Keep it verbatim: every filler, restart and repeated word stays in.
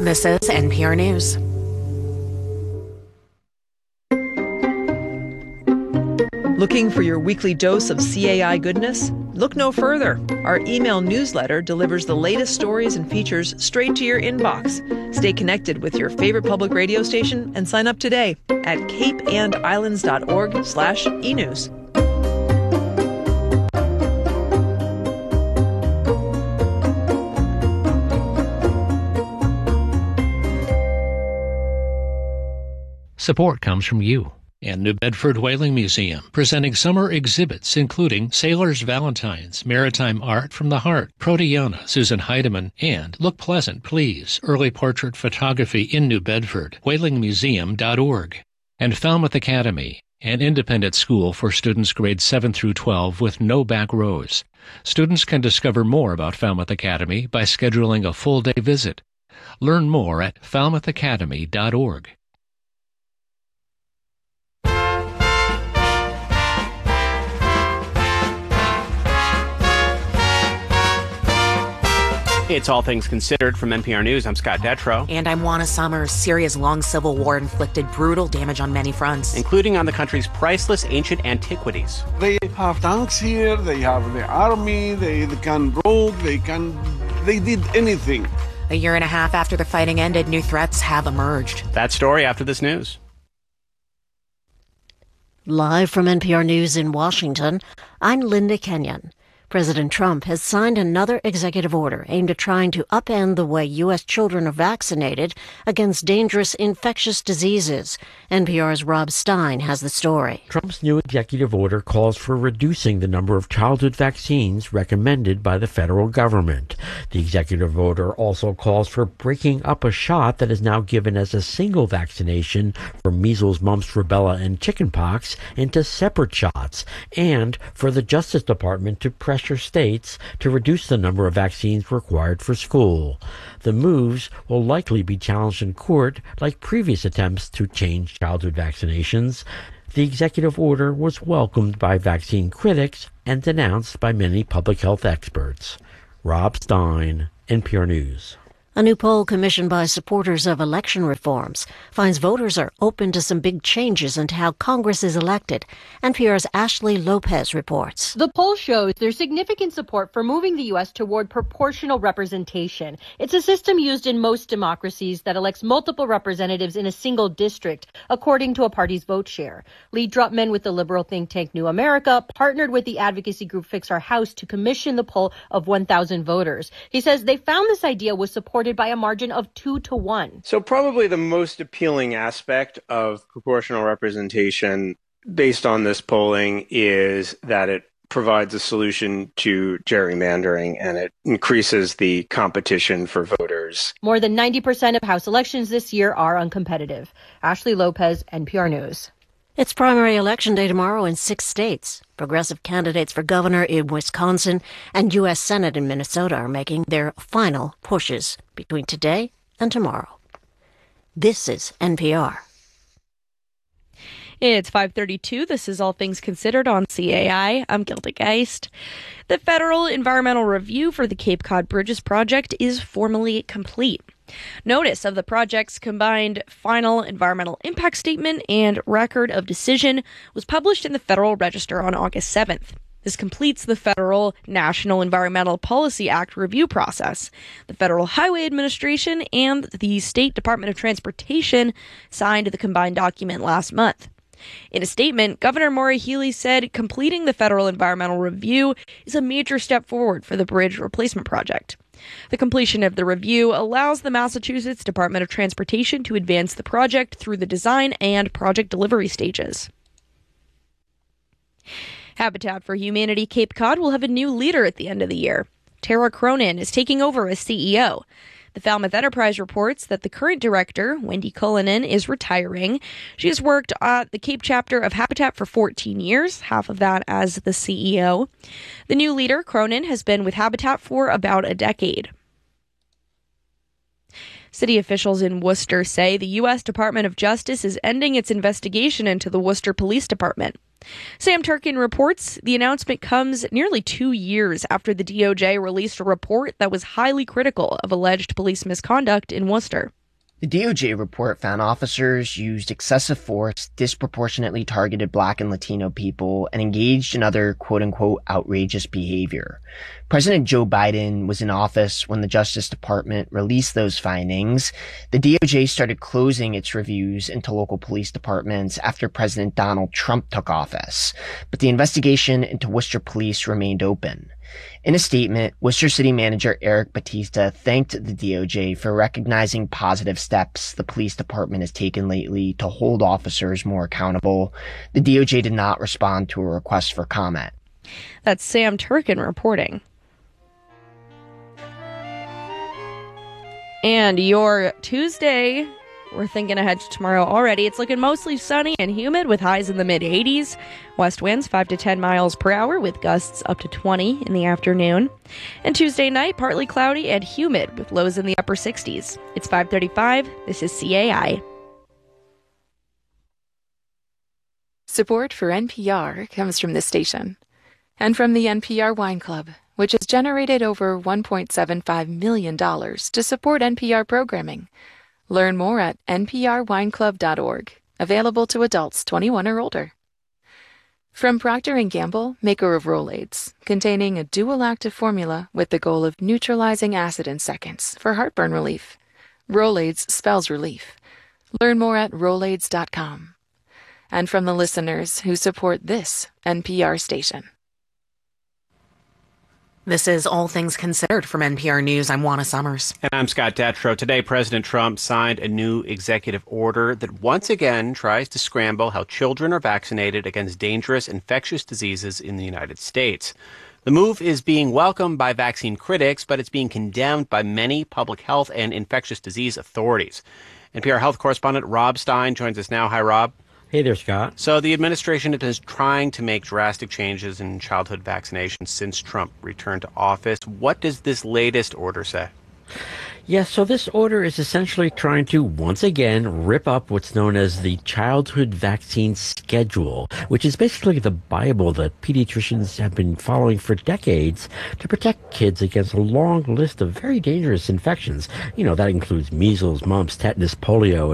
This is N P R News. Looking for your weekly dose of C A I goodness? Look no further. Our email newsletter delivers the latest stories and features straight to your inbox. Stay connected with your favorite public radio station and sign up today at capeandislands.org slash e-news. Support comes from you and New Bedford Whaling Museum, presenting summer exhibits including Sailor's Valentines, Maritime Art from the Heart, Proteana, Susan Heidemann, and Look Pleasant, Please, Early Portrait Photography in New Bedford, whaling museum dot org. And Falmouth Academy, an independent school for students grades seven through twelve with no back rows. Students can discover more about Falmouth Academy by scheduling a full-day visit. Learn more at falmouth academy dot org. It's All Things Considered from N P R News. I'm Scott Detrow. And I'm Juana Summers. Syria's long civil war inflicted brutal damage on many fronts, including on the country's priceless ancient antiquities. They have tanks here, they have the army, they, they can rogue, they can... they did anything. A year and a half after the fighting ended, new threats have emerged. That story after this news. Live from N P R News in Washington, I'm Linda Kenyon. President Trump has signed another executive order aimed at trying to upend the way U S children are vaccinated against dangerous infectious diseases. N P R's Rob Stein has the story. Trump's new executive order calls for reducing the number of childhood vaccines recommended by the federal government. The executive order also calls for breaking up a shot that is now given as a single vaccination for measles, mumps, rubella, and chickenpox into separate shots, and for the Justice Department to pressure states to reduce the number of vaccines required for school. The moves will likely be challenged in court like previous attempts to change childhood vaccinations. The executive order was welcomed by vaccine critics and denounced by many public health experts. Rob Stein, N P R News. A new poll commissioned by supporters of election reforms finds voters are open to some big changes into how Congress is elected. N P R's Ashley Lopez reports. The poll shows there's significant support for moving the U S toward proportional representation. It's a system used in most democracies that elects multiple representatives in a single district, according to a party's vote share. Lee Drutman with the liberal think tank New America partnered with the advocacy group Fix Our House to commission the poll of one thousand voters. He says they found this idea was supported by a margin of two to one. So probably the most appealing aspect of proportional representation based on this polling is that it provides a solution to gerrymandering and it increases the competition for voters. More than ninety percent of House elections this year are uncompetitive. Ashley Lopez, N P R News. It's primary election day tomorrow in six states. Progressive candidates for governor in Wisconsin and U S Senate in Minnesota are making their final pushes between today and tomorrow. This is N P R. It's five thirty-two. This is All Things Considered on C A I. I'm Gilda Geist. The federal environmental review for the Cape Cod Bridges project is formally complete. Notice of the project's combined final environmental impact statement and record of decision was published in the Federal Register on August seventh. This completes the Federal National Environmental Policy Act review process. The Federal Highway Administration and the State Department of Transportation signed the combined document last month. In a statement, Governor Maura Healey said completing the federal environmental review is a major step forward for the bridge replacement project. The completion of the review allows the Massachusetts Department of Transportation to advance the project through the design and project delivery stages. Habitat for Humanity Cape Cod will have a new leader at the end of the year. Tara Cronin is taking over as C E O. The Falmouth Enterprise reports that the current director, Wendy Cullinan, is retiring. She has worked at the Cape chapter of Habitat for fourteen years, half of that as the C E O. The new leader, Cronin, has been with Habitat for about a decade. City officials in Worcester say the U S Department of Justice is ending its investigation into the Worcester Police Department. Sam Turkin reports the announcement comes nearly two years after the D O J released a report that was highly critical of alleged police misconduct in Worcester. The D O J report found officers used excessive force, disproportionately targeted Black and Latino people, and engaged in other quote-unquote outrageous behavior. President Joe Biden was in office when the Justice Department released those findings. The D O J started closing its reviews into local police departments after President Donald Trump took office, but the investigation into Worcester police remained open. In a statement, Worcester City Manager Eric Batista thanked the D O J for recognizing positive steps the police department has taken lately to hold officers more accountable. The D O J did not respond to a request for comment. That's Sam Turkin reporting. And your Tuesday, we're thinking ahead to tomorrow already. It's looking mostly sunny and humid with highs in the mid eighties. West winds five to ten miles per hour with gusts up to twenty in the afternoon. And Tuesday night, partly cloudy and humid with lows in the upper sixties. It's five thirty-five. This is C A I. Support for N P R comes from this station and from the N P R Wine Club, which has generated over one point seven five million dollars to support N P R programming. Learn more at N P R wine club dot org. Available to adults twenty-one or older. From Procter and Gamble, maker of Rolaids, containing a dual-active formula with the goal of neutralizing acid in seconds for heartburn relief. Rolaids spells relief. Learn more at rolaids dot com. And from the listeners who support this N P R station. This is All Things Considered from N P R News. I'm Juana Summers. And I'm Scott Detrow. Today, President Trump signed a new executive order that once again tries to scramble how children are vaccinated against dangerous infectious diseases in the United States. The move is being welcomed by vaccine critics, but it's being condemned by many public health and infectious disease authorities. N P R health correspondent Rob Stein joins us now. Hi, Rob. Hey there, Scott. So the administration is trying to make drastic changes in childhood vaccinations since Trump returned to office. What does this latest order say? Yes, so this order is essentially trying to once again rip up what's known as the Childhood Vaccine Schedule, which is basically the Bible that pediatricians have been following for decades to protect kids against a long list of very dangerous infections. You know, that includes measles, mumps, tetanus, polio,